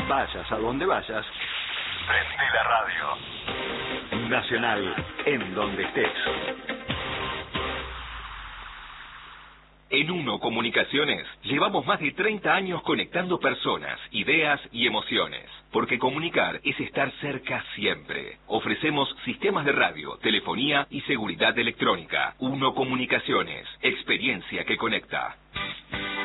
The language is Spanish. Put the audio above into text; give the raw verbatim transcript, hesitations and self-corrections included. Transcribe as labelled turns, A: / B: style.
A: Vayas a donde vayas, prende la radio. Nacional, en donde estés.
B: En Uno Comunicaciones llevamos más de treinta años conectando personas, ideas y emociones. Porque comunicar es estar cerca siempre. Ofrecemos sistemas de radio, telefonía y seguridad electrónica. Uno Comunicaciones, experiencia que conecta.